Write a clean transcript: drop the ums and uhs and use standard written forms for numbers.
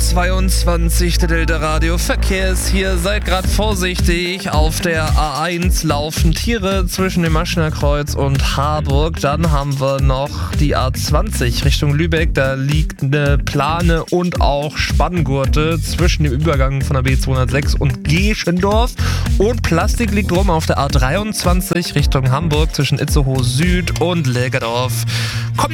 A22, der Delta Radio Verkehr ist hier. Seid grad vorsichtig. Auf der A1 laufen Tiere zwischen dem Maschener Kreuz und Harburg. Dann haben wir noch die A20 Richtung Lübeck. Da liegt eine Plane und auch Spanngurte zwischen dem Übergang von der B206 und Geschendorf. Und Plastik liegt rum auf der A23 Richtung Hamburg zwischen Itzehoe Süd und Lägerdorf. Kommt